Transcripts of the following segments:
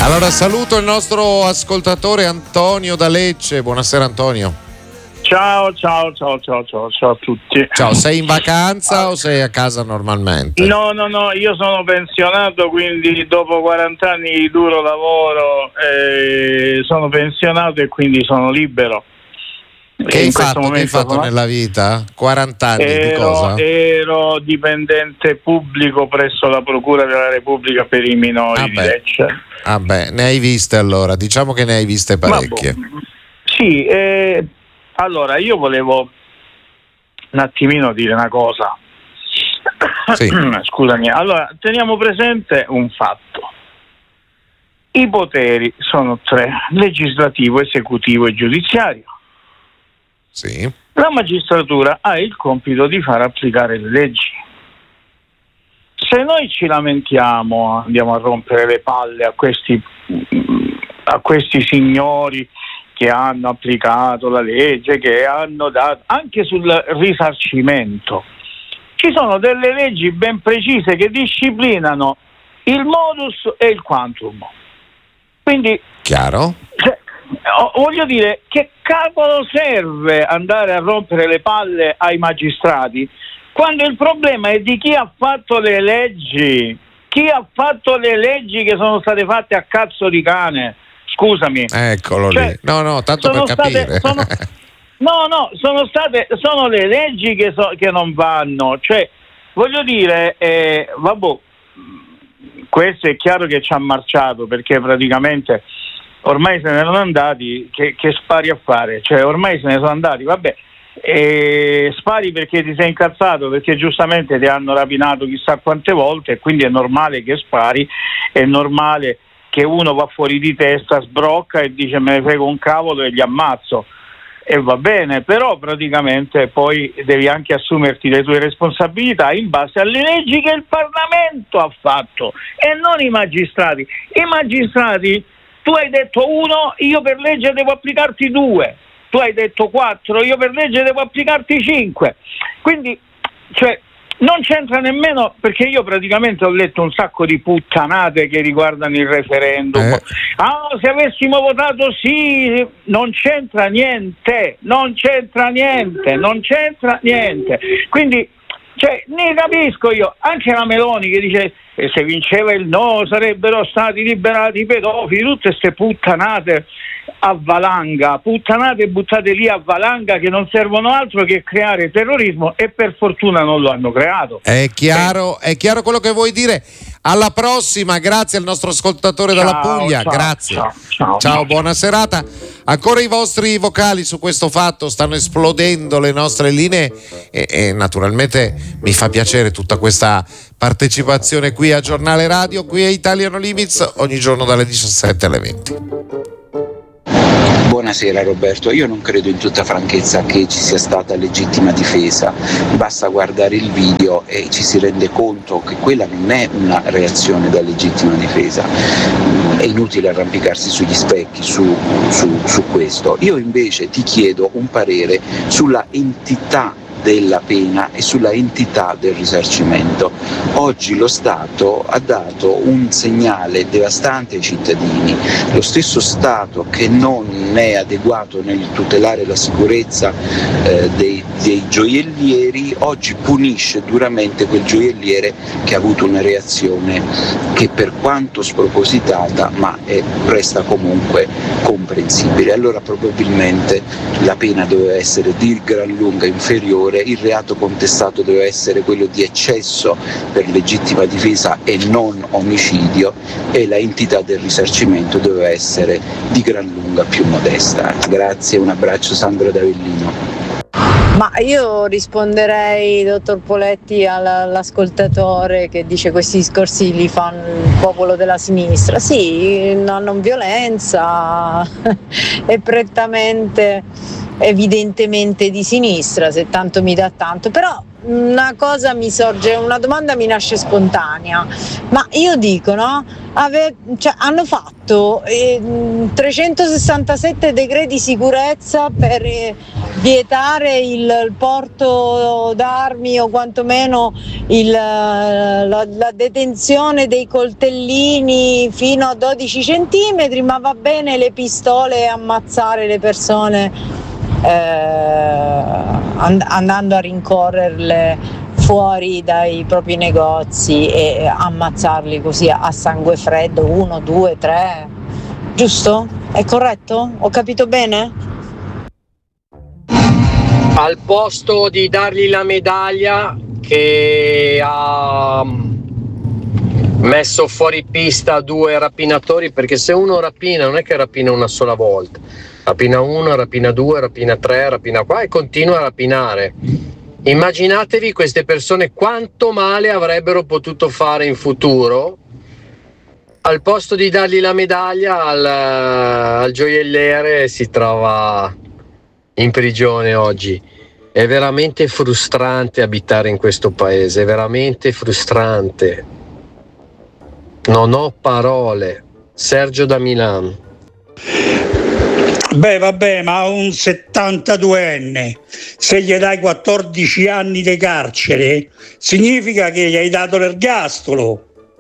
Allora saluto il nostro ascoltatore Antonio da Lecce. Buonasera Antonio. Ciao a tutti. Ciao, sei in vacanza o sei a casa normalmente? No, io sono pensionato, quindi dopo 40 anni di duro lavoro sono pensionato e quindi sono libero. Che hai fatto nella vita? 40 anni di cosa? Ero dipendente pubblico presso la Procura della Repubblica per i minori di Lecce. Vabbè, ne hai viste allora, diciamo che ne hai viste parecchie. Sì, allora io volevo un attimino dire una cosa. Sì. Scusami, allora teniamo presente un fatto. I poteri sono 3: legislativo, esecutivo e giudiziario. Sì. La magistratura ha il compito di far applicare le leggi. Se noi ci lamentiamo, andiamo a rompere le palle a questi signori che hanno applicato la legge, che hanno dato anche sul risarcimento, ci sono delle leggi ben precise che disciplinano il modus e il quantum. Quindi chiaro? Voglio dire, che cavolo serve andare a rompere le palle ai magistrati quando il problema è di chi ha fatto le leggi? Chi ha fatto le leggi che sono state fatte a cazzo di cane? Scusami. Eccolo lì. No, tanto per capire. Sono le leggi che non vanno. Cioè, voglio dire, questo è chiaro che ci ha marciato, perché praticamente ormai se ne sono andati, che spari a fare? Cioè ormai se ne sono andati, spari perché ti sei incazzato, perché giustamente ti hanno rapinato chissà quante volte, e quindi è normale che spari, è normale che uno va fuori di testa, sbrocca e dice me ne frego un cavolo e li ammazzo, e va bene, però praticamente poi devi anche assumerti le tue responsabilità in base alle leggi che il Parlamento ha fatto e non i magistrati. I magistrati, tu hai detto 1, io per legge devo applicarti 2, tu hai detto 4, io per legge devo applicarti 5, quindi cioè non c'entra nemmeno, perché io praticamente ho letto un sacco di puttanate che riguardano il referendum. Se avessimo votato sì, non c'entra niente, quindi cioè ne capisco io, anche la Meloni che dice se vinceva il no sarebbero stati liberati i pedofili, tutte queste puttanate a valanga, puttanate buttate lì a valanga che non servono altro che creare terrorismo, e per fortuna non lo hanno creato. È chiaro quello che vuoi dire. Alla prossima, grazie al nostro ascoltatore dalla Puglia. Grazie. Ciao, buona serata. Ancora i vostri vocali su questo fatto, stanno esplodendo le nostre linee e naturalmente mi fa piacere tutta questa partecipazione qui a Giornale Radio, qui a Italia No Limits, ogni giorno dalle 17 alle 20. Buonasera Roberto, io non credo in tutta franchezza che ci sia stata legittima difesa, basta guardare il video e ci si rende conto che quella non è una reazione da legittima difesa, è inutile arrampicarsi sugli specchi su questo. Io invece ti chiedo un parere sulla entità della pena e sulla entità del risarcimento. Oggi lo Stato ha dato un segnale devastante ai cittadini, lo stesso Stato che non è adeguato nel tutelare la sicurezza dei gioiellieri, oggi punisce duramente quel gioielliere che ha avuto una reazione che per quanto spropositata resta comunque comprensibile. Allora probabilmente la pena doveva essere di gran lunga inferiore, il reato contestato doveva essere quello di eccesso per legittima difesa e non omicidio, e la entità del risarcimento doveva essere di gran lunga più modesta. Grazie, un abbraccio, Sandro d'Avellino. Ma io risponderei, dottor Poletti, all'ascoltatore che dice questi discorsi li fa il popolo della sinistra. Sì, la non violenza è prettamente, evidentemente di sinistra, se tanto mi dà tanto, però una domanda mi nasce spontanea, ma io dico, no? Hanno fatto 367 decreti sicurezza per vietare il porto d'armi o quantomeno la detenzione dei coltellini fino a 12 centimetri, ma va bene le pistole e ammazzare le persone andando a rincorrerle fuori dai propri negozi e ammazzarli così a sangue freddo, 1, 2, 3, giusto? È corretto? Ho capito bene? Al posto di dargli la medaglia che ha messo fuori pista 2 rapinatori, perché se uno rapina non è che rapina una sola volta, rapina 1, rapina 2, rapina 3, rapina 4 e continua a rapinare. Immaginatevi queste persone quanto male avrebbero potuto fare in futuro. Al posto di dargli la medaglia al gioielliere si trova in prigione oggi. È veramente frustrante abitare in questo paese, è veramente frustrante. Non ho parole. Sergio da Milano. Beh, vabbè, ma un 72enne, se gli dai 14 anni di carcere, significa che gli hai dato l'ergastolo.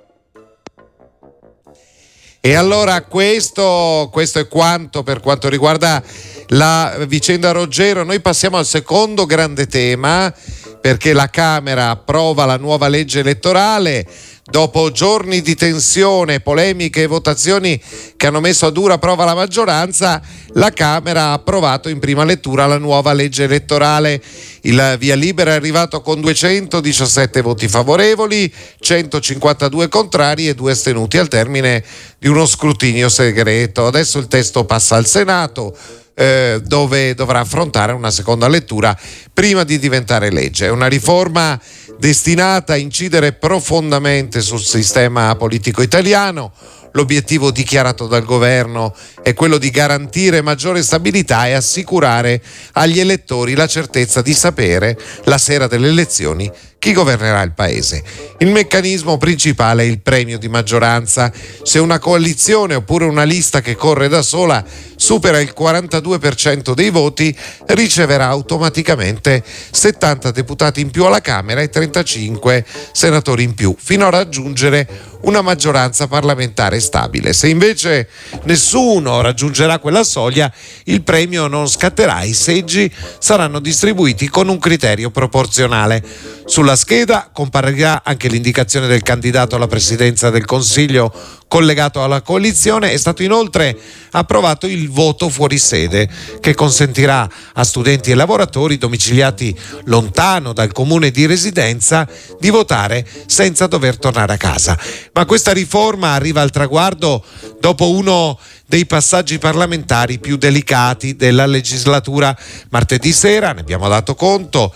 E allora questo è quanto per quanto riguarda la vicenda Roggero. Noi passiamo al secondo grande tema, perché la Camera approva la nuova legge elettorale. Dopo giorni di tensione, polemiche e votazioni che hanno messo a dura prova la maggioranza, la Camera ha approvato in prima lettura la nuova legge elettorale. Il via libera è arrivato con 217 voti favorevoli, 152 contrari e 2 astenuti al termine di uno scrutinio segreto. Adesso il testo passa al Senato, dove dovrà affrontare una seconda lettura prima di diventare legge. È una riforma destinata a incidere profondamente sul sistema politico italiano. L'obiettivo dichiarato dal governo è quello di garantire maggiore stabilità e assicurare agli elettori la certezza di sapere la sera delle elezioni chi governerà il paese. Il meccanismo principale è il premio di maggioranza. Se una coalizione oppure una lista che corre da sola supera il 42% dei voti, riceverà automaticamente 70 deputati in più alla Camera e 35 senatori in più, fino a raggiungere una maggioranza parlamentare stabile. Se invece nessuno raggiungerà quella soglia, il premio non scatterà, i seggi saranno distribuiti con un criterio proporzionale. Sulla scheda comparirà anche l'indicazione del candidato alla presidenza del Consiglio collegato alla coalizione. È stato inoltre approvato il voto fuori sede, che consentirà a studenti e lavoratori domiciliati lontano dal comune di residenza di votare senza dover tornare a casa. Ma questa riforma arriva al traguardo dopo uno dei passaggi parlamentari più delicati della legislatura. Martedì sera, ne abbiamo dato conto,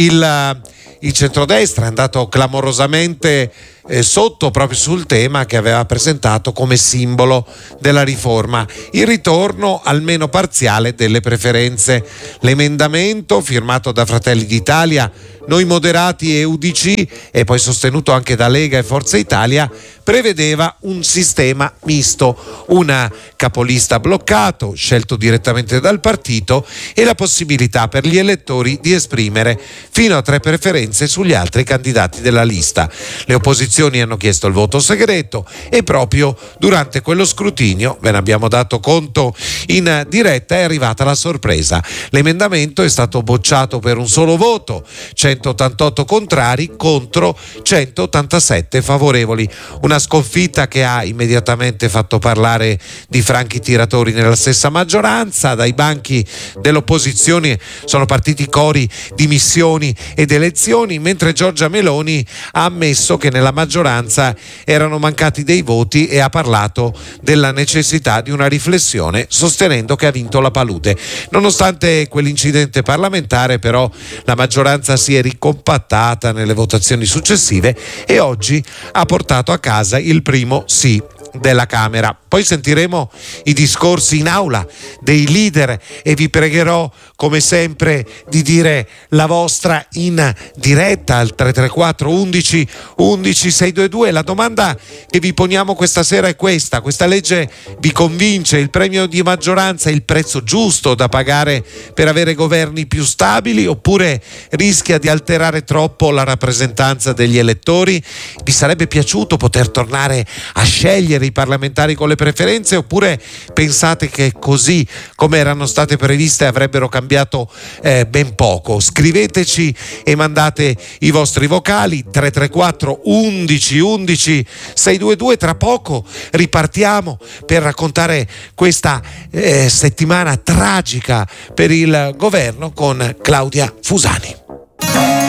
il centrodestra è andato clamorosamente sotto proprio sul tema che aveva presentato come simbolo della riforma: il ritorno almeno parziale delle preferenze. L'emendamento firmato da Fratelli d'Italia, Noi Moderati e UDC, e poi sostenuto anche da Lega e Forza Italia, prevedeva un sistema misto, un capolista bloccato scelto direttamente dal partito e la possibilità per gli elettori di esprimere fino a 3 preferenze sugli altri candidati della lista. Le opposizioni hanno chiesto il voto segreto e proprio durante quello scrutinio, ve ne abbiamo dato conto in diretta, è arrivata la sorpresa. L'emendamento è stato bocciato per un solo voto, 188 contrari contro 187 favorevoli. Una sconfitta che ha immediatamente fatto parlare di franchi tiratori nella stessa maggioranza. Dai banchi dell'opposizione sono partiti cori di missioni ed elezioni, mentre Giorgia Meloni ha ammesso che nella maggioranza erano mancati dei voti e ha parlato della necessità di una riflessione, sostenendo che ha vinto la palude. Nonostante quell'incidente parlamentare, però, la maggioranza si è ricompattata nelle votazioni successive e oggi ha portato a casa il primo sì della Camera. Poi sentiremo i discorsi in aula dei leader e vi pregherò come sempre di dire la vostra in diretta al 334 11 11 622. La domanda che vi poniamo questa sera è questa: questa legge vi convince? Il premio di maggioranza è il prezzo giusto da pagare per avere governi più stabili, oppure rischia di alterare troppo la rappresentanza degli elettori? Vi sarebbe piaciuto poter tornare a scegliere i parlamentari con le preferenze, oppure pensate che così come erano state previste avrebbero cambiato ben poco? Scriveteci e mandate i vostri vocali 334 11 11 622. Tra poco ripartiamo per raccontare questa settimana tragica per il governo con Claudia Fusani.